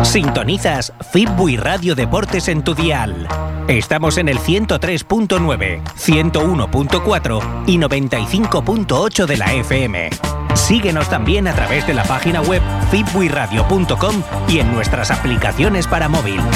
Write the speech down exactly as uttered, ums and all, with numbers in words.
Sintonizas Fitbuy Radio Deportes en tu dial. Estamos en el ciento tres punto nueve, ciento uno punto cuatro y noventa y cinco punto ocho de la F M. Síguenos también a través de la página web fitbuy radio punto com y en nuestras aplicaciones para móvil.